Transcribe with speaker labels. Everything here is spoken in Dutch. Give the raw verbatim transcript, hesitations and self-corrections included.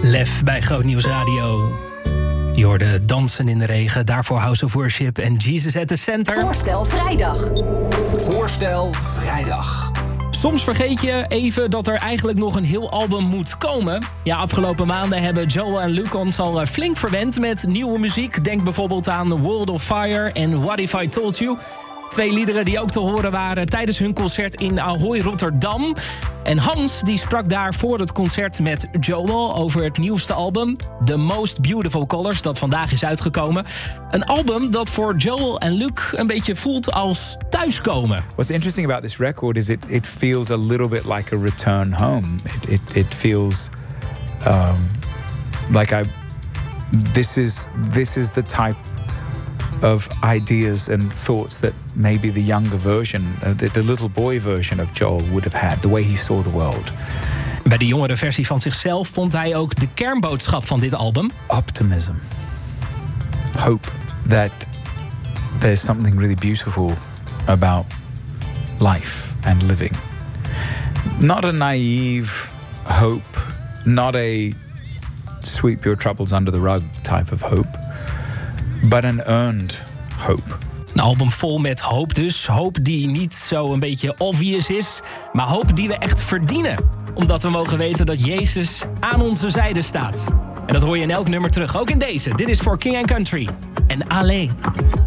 Speaker 1: Lef bij Groot Nieuws Radio. Je hoorde Dansen in de Regen, daarvoor House of Worship en Jesus at the Center.
Speaker 2: Voorstel vrijdag.
Speaker 3: Voorstel vrijdag.
Speaker 1: Soms vergeet je even dat er eigenlijk nog een heel album moet komen. Ja, afgelopen maanden hebben Joel en Luke ons al flink verwend met nieuwe muziek. Denk bijvoorbeeld aan World of Fire en What If I Told You. Twee liederen die ook te horen waren tijdens hun concert in Ahoy Rotterdam. En Hans die sprak daar voor het concert met Joel over het nieuwste album The Most Beautiful Colors, dat vandaag is uitgekomen. Een album dat voor Joel en Luke een beetje voelt als thuiskomen.
Speaker 4: What's interesting about this record is it, it feels a little bit like a return home. It, it, it feels um, like I this is this is the type of ideas and thoughts that maybe the younger version, uh, the, the little boy version of Joel would have had, the way he saw the world.
Speaker 1: Bij de jongere versie van zichzelf vond hij ook de kernboodschap van dit album.
Speaker 4: Optimism. Hope that there's something really beautiful about life and living. Not a naive hope, not a sweep your troubles under the rug type of hope, but an earned hope.
Speaker 1: Een album vol met hoop dus. Hoop die niet zo een beetje obvious is, maar hoop die we echt verdienen. Omdat we mogen weten dat Jezus aan onze zijde staat. En dat hoor je in elk nummer terug, ook in deze. Dit is voor King and Country en Allee.